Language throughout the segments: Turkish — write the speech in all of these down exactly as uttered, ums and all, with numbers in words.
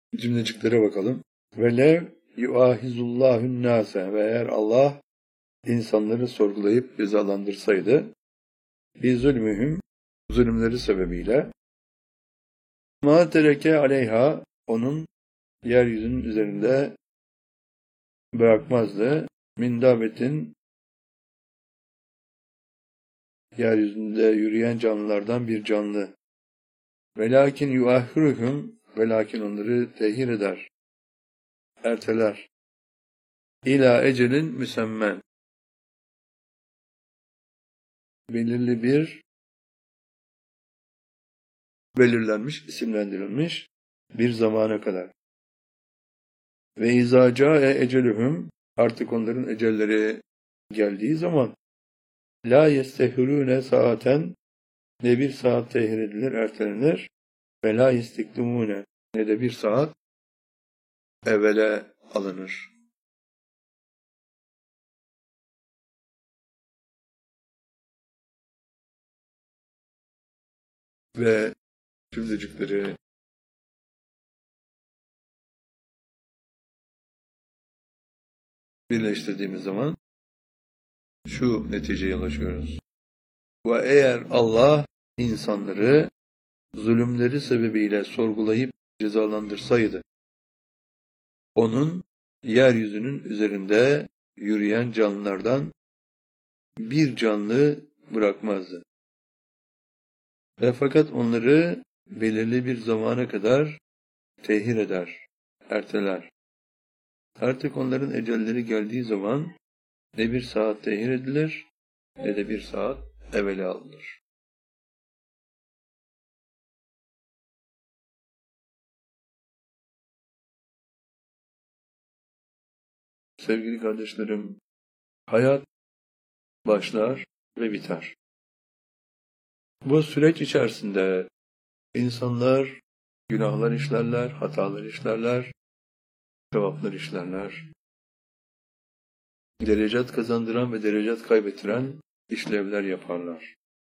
cümleciklere bakalım. Velev yuahizullahun nase ve eğer Allah insanları sorgulayıp cezalandırsaydı bi zulmühüm zulümleri sebebiyle ma tereke aleyha onun yeryüzünün üzerinde bırakmazdı. Min dabetin yeryüzünde yürüyen canlılardan bir canlı. Velakin yuahhiruhum velakin onları tehir eder. Erteler. İlâ ecelin müsemmen. Belirli bir belirlenmiş, isimlendirilmiş bir zamana kadar. Ve izâ câe ecelühüm artık onların ecelleri geldiği zaman la yestehirûne saaten ne bir saat tehir edilir, ertelenir ve la yesteklimûne ne de bir saat evvele alınır. Ve cümlecikleri birleştirdiğimiz zaman şu neticeye ulaşıyoruz. Ve eğer Allah insanları zulümleri sebebiyle sorgulayıp cezalandırsaydı, onun yeryüzünün üzerinde yürüyen canlılardan bir canlı bırakmazdı. Ve fakat onları belirli bir zamana kadar tehir eder, erteler. Artık onların ecelleri geldiği zaman ne bir saat tehir edilir, ne de bir saat evvele alınır. Sevgili kardeşlerim, hayat başlar ve biter. Bu süreç içerisinde insanlar günahlar işlerler, hatalar işlerler, sevaplar işlerler. Derecat kazandıran ve derecat kaybettiren işlevler yaparlar.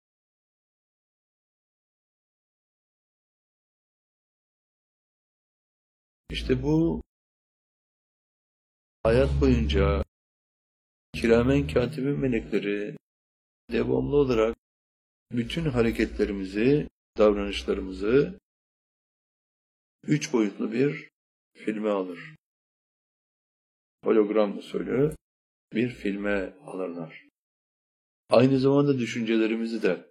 İşte bu hayat boyunca kiramen katibin melekleri devamlı olarak bütün hareketlerimizi, davranışlarımızı üç boyutlu bir filme alır. Hologram usulü bir filme alırlar. Aynı zamanda düşüncelerimizi de.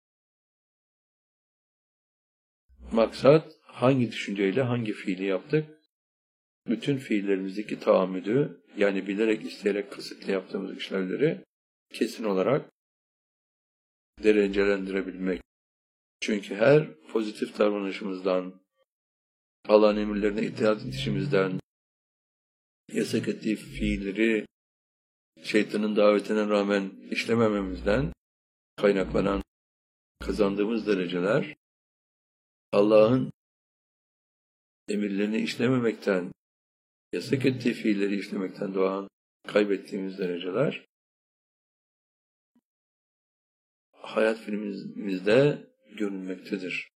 Maksat hangi düşünceyle hangi fiili yaptık? Bütün fiillerimizdeki tahammülü, yani bilerek, isteyerek, kasıtlı yaptığımız işlemleri kesin olarak derecelendirebilmek. Çünkü her pozitif davranışımızdan, Allah'ın emirlerine itaat edişimizden, yasak ettiği fiilleri şeytanın davetine rağmen işlemememizden kaynaklanan kazandığımız dereceler, Allah'ın emirlerini işlememekten, yasak ettiği fiilleri işlemekten doğan kaybettiğimiz dereceler, hayat filmimizde görünmektedir.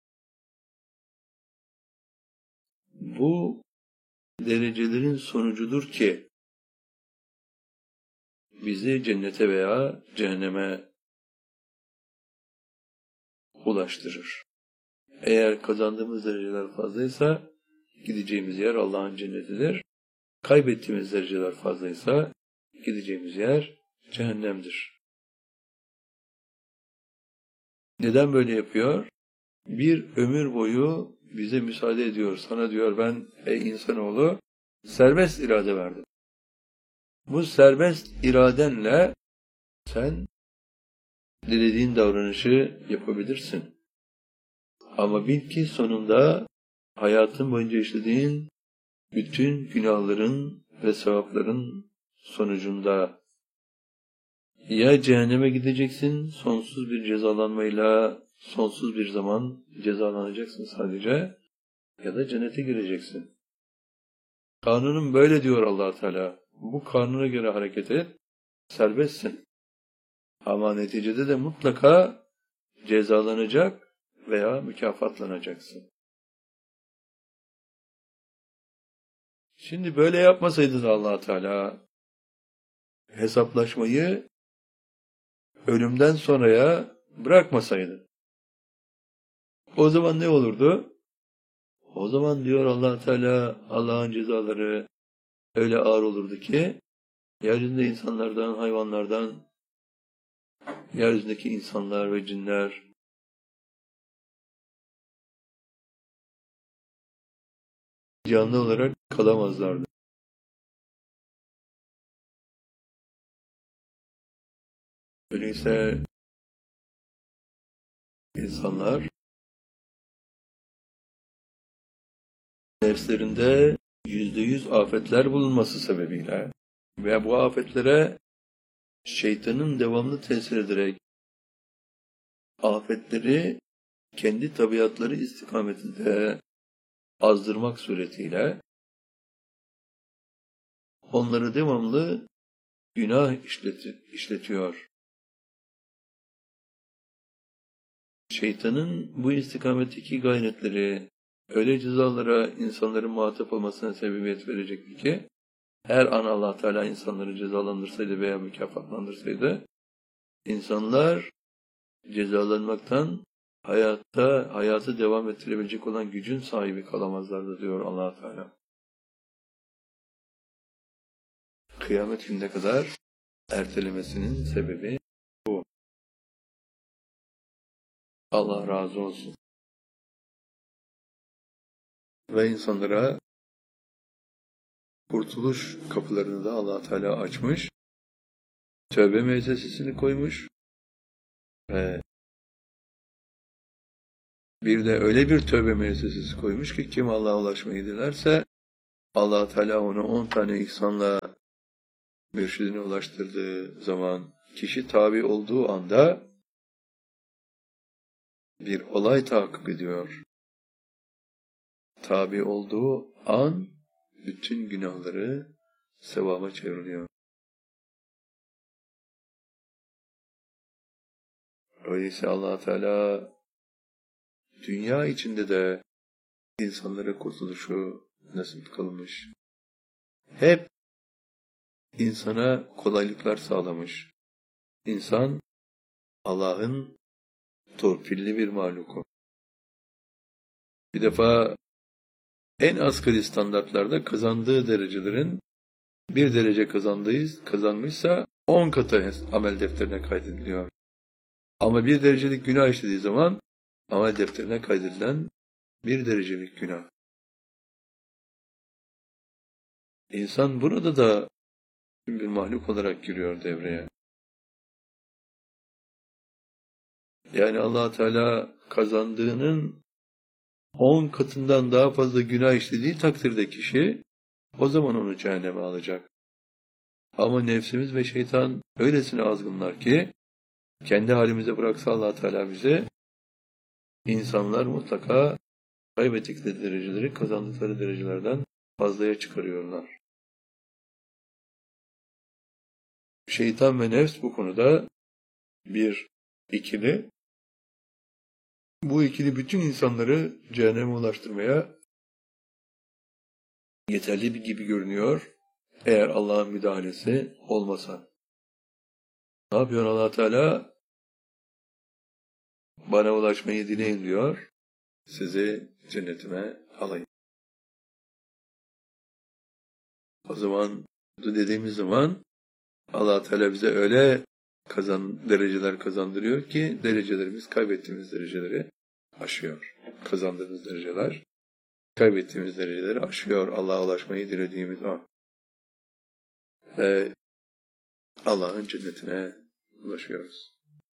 Bu derecelerin sonucudur ki bizi cennete veya cehenneme ulaştırır. Eğer kazandığımız dereceler fazlaysa gideceğimiz yer Allah'ın cennetidir. Kaybettiğimiz dereceler fazlaysa gideceğimiz yer cehennemdir. Neden böyle yapıyor? Bir ömür boyu bize müsaade ediyor. Sana diyor ben ey insanoğlu serbest irade verdim. Bu serbest iradenle sen dilediğin davranışı yapabilirsin. Ama bil ki sonunda hayatın boyunca işlediğin bütün günahların ve sevapların sonucunda ya cehenneme gideceksin, sonsuz bir cezalanmayla, sonsuz bir zaman cezalanacaksın sadece, ya da cennete gireceksin. Kanunun böyle diyor Allah Teala. Bu kanuna göre hareket et, serbestsin. Ama neticede de mutlaka cezalanacak veya mükafatlanacaksın. Şimdi böyle yapmasaydı da Allah Teala hesaplaşmayı ölümden sonraya bırakmasaydı. O zaman ne olurdu? O zaman diyor Allah Teala, Allah'ın cezaları öyle ağır olurdu ki yeryüzünde insanlardan, hayvanlardan, yeryüzündeki insanlar ve cinler canlı olarak kalamazlardı. Öyleyse insanlar nefslerinde yüzde yüz afetler bulunması sebebiyle ve bu afetlere şeytanın devamlı tesir ederek afetleri kendi tabiatları istikametinde azdırmak suretiyle onları devamlı günah işleti, işletiyor. Şeytanın bu istikametteki gayretleri öyle cezalara insanların muhatap olmasına sebebiyet verecekti ki her an Allah Teala insanları cezalandırsaydı veya mükafatlandırsaydı insanlar cezalanmaktan hayatta hayatı devam ettirebilecek olan gücün sahibi kalamazlardı diyor Allah Teala. Kıyamet gününe kadar ertelemesinin sebebi bu. Allah razı olsun. Ve insanlara kurtuluş kapılarını da Allah Teala açmış. Tövbe müessesesini koymuş. Ve bir de öyle bir tövbe müessesesi koymuş ki kim Allah'a ulaşmayı dilerse Allah Teala onu on tane ihsanla mürşidine ulaştırdığı zaman kişi tabi olduğu anda bir olay takip ediyor. Tabi olduğu an bütün günahları sevaba çevriliyor. Öyleyse Allah Teala dünya içinde de insanlara kurtuluşu nasip kılmış. Hep insana kolaylıklar sağlamış. İnsan Allah'ın torpilli bir mahluku. Bir defa en asgari standartlarda kazandığı derecelerin bir derece kazandıyız, kazanmışsa on katı amel defterine kaydediliyor. Ama bir derecelik günah işlediği zaman amel defterine kaydedilen bir derecelik günah. İnsan burada da bir mahluk olarak giriyor devreye. Yani Allah Teala kazandığının on katından daha fazla günah işlediği takdirde kişi o zaman onu cehenneme alacak. Ama nefsimiz ve şeytan öylesine azgınlar ki kendi halimize bıraksa Allah Teala bize insanlar mutlaka kaybettikleri dereceleri kazandıkları derecelerden fazlaya çıkarıyorlar. Şeytan ve nefs bu konuda bir ikili. Bu ikili bütün insanları cehenneme ulaştırmaya yeterli bir gibi görünüyor. Eğer Allah'ın müdahalesi olmasa. Ne yapıyor Allah Teala? Bana ulaşmayı dileyin diyor. Sizi cennetime alayım. O zaman dediğimiz zaman Allah Teala bize öyle kazan dereceler kazandırıyor ki derecelerimiz kaybettiğimiz dereceleri aşıyor. Kazandığımız dereceler kaybettiğimiz dereceleri aşıyor. Allah'a ulaşmayı dilediğimiz an. Ve Allah'ın cennetine ulaşıyoruz.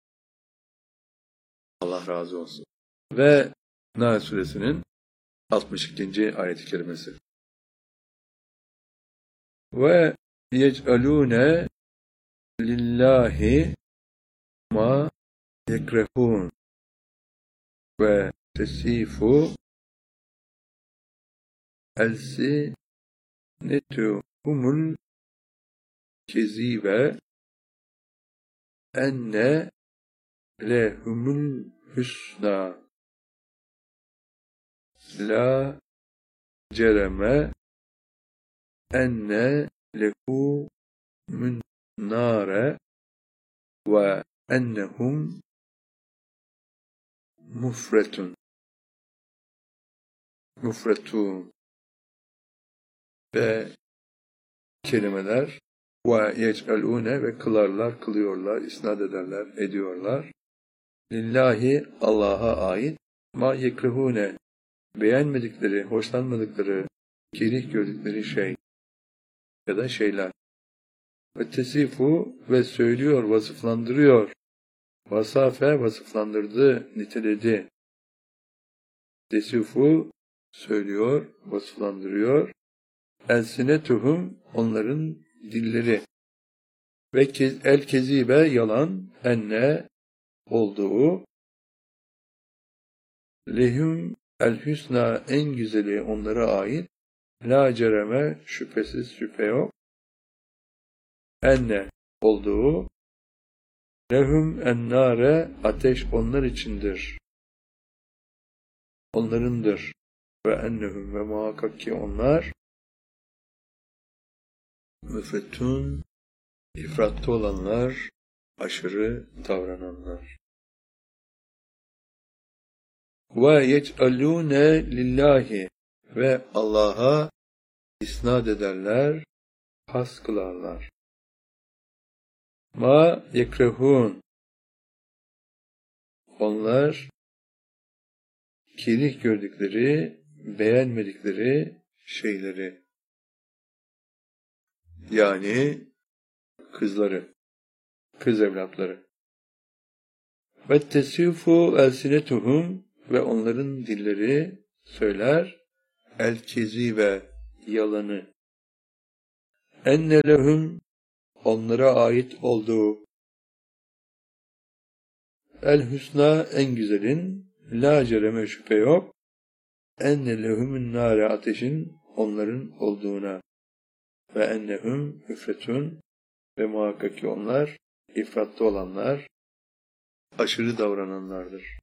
Allah razı olsun. Ve Nahl suresinin altmış ikinci ayet-i kerimesi. Ve yec'alûne lillahi ma yekrehûn ve tesifu elsinetuhumul kezibe enne lehumul husna la cereme enne lehu min nare ve ennehum mufretun mufretun ve kelimeler ve yec'alune ve kılarlar, kılıyorlar, isnat ederler, ediyorlar. Lillahi Allah'a ait ma yekrihune beğenmedikleri, hoşlanmadıkları, kerih gördükleri şey ya da şeyler. Ve tesifu ve söylüyor, vasıflandırıyor. Vasafe vasıflandırdı, niteledi. Tesifu söylüyor, vasıflandırıyor. Elsinetuhum onların dilleri. Ve el kezibe yalan, enne olduğu. Lehum el hüsna en güzeli onlara ait. La cereme şüphesiz şüphe yok. Enne olduğu. Lehum ennare ateş onlar içindir. Onlarındır. Ve ennehum ve muhakkak ki onlar müfretun ifratta olanlar, aşırı davrananlar. Ve yec'alûne lillahi ve Allah'a isnat ederler, has kılarlar. Ma yekrehûn onlar kerih gördükleri, beğenmedikleri şeyleri yani kızları, kız evlatları. Ve tesifu elsinetuhum ve onların dilleri söyler el kezibe yalanı. Enne lehum onlara ait olduğu el hüsna en güzelin la cereme şüphe yok enne lehumun nâre ateşin onların olduğuna ve ennehum üfretun ve muhakkak ki onlar ifratta olanlar aşırı davrananlardır.